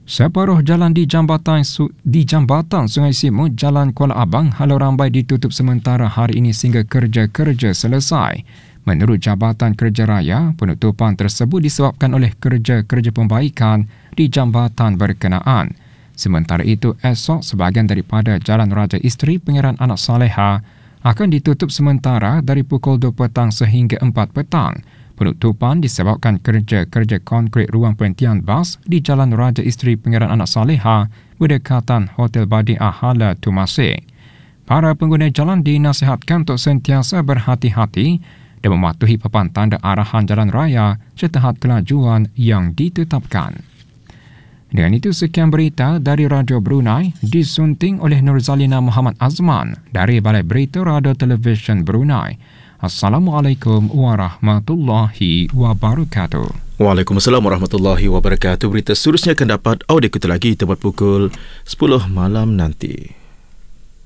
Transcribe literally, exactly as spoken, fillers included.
Separuh jalan di jambatan Su- di jambatan Sungai Simut, Jalan Kuala Abang, Halau Rambai ditutup sementara hari ini sehingga kerja-kerja selesai. Menurut Jabatan Kerja Raya, penutupan tersebut disebabkan oleh kerja-kerja pembaikan di jambatan berkenaan. Sementara itu, esok sebahagian daripada Jalan Raja Isteri Pengeran Anak Saleha akan ditutup sementara dari pukul dua petang sehingga empat petang. Penutupan disebabkan kerja-kerja konkrit ruang perhentian bas di Jalan Raja Isteri Pengeran Anak Saleha berdekatan Hotel Badi Ahala Tumasik. Para pengguna jalan dinasihatkan untuk sentiasa berhati-hati dan mematuhi papan tanda arahan jalan raya serta had kelajuan yang ditetapkan. Dengan itu, sekian berita dari Radio Brunei disunting oleh Nurzalina Muhammad Azman dari Balai Berita Radio Televisyen Brunei. Assalamualaikum warahmatullahi wabarakatuh. Waalaikumsalam warahmatullahi wabarakatuh. Berita seterusnya akan dapat audio kita lagi tepat pukul sepuluh malam nanti.